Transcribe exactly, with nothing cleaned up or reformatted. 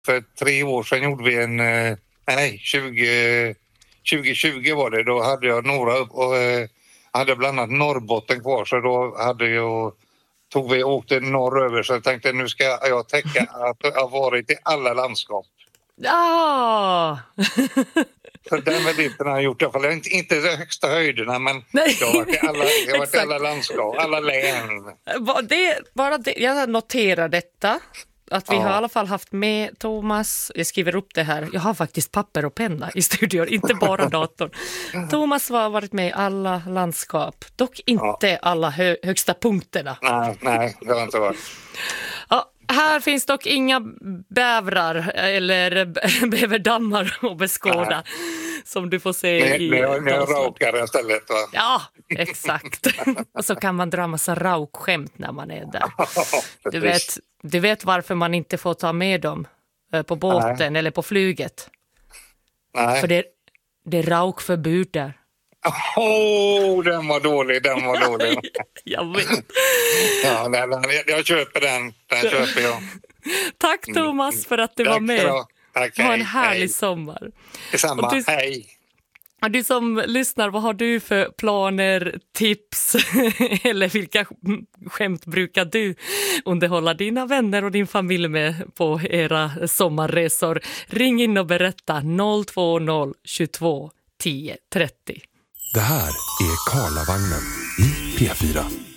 För tre år sedan gjorde vi en, eh, nej, tjugo tjugo var det. Då hade jag några upp och eh, hade bland annat Norrbotten kvar, så då hade jag, tog vi åkte norröver, så jag tänkte nu ska jag täcka att jag har varit i alla landskap. Ja! Så den mediten har jag gjort, i alla fall inte, inte de högsta höjderna, men Nej. jag har varit i alla, jag har varit i Exakt. alla landskap, alla län. Bara det, bara det, jag noterar detta. Att vi Ja. har i alla fall haft med Thomas, jag skriver upp det här, jag har faktiskt papper och penna i studion, inte bara datorn. Thomas har varit med i alla landskap, dock inte Ja. alla hö, högsta punkterna. Nej, nej, det har inte varit. Ja, här finns dock inga bävrar eller bäverdammar att beskåda som du får se Ni, i ni, har- ni har Dalsland. rakare istället, va? Ja, exakt. Och så kan man dra massa raukskämt när man är där. Du vet, du vet varför man inte får ta med dem eh, på båten eller på flyget. Nej. För det, det är raukförbud där. Åh, oh, den var dålig, den var dålig. Jag vet. Ja, nej, nej, jag köper den, den köper jag. Tack Thomas för att du var Tack med. då. Tack, Ha en hej, härlig hej. sommar. Detsamma, Och du- hej. Och du som lyssnar, vad har du för planer, tips eller vilka skämt brukar du underhålla dina vänner och din familj med på era sommarresor? Ring in och berätta noll två noll tjugotvå tio trettio. Det här är Karlavagnen i P fyra.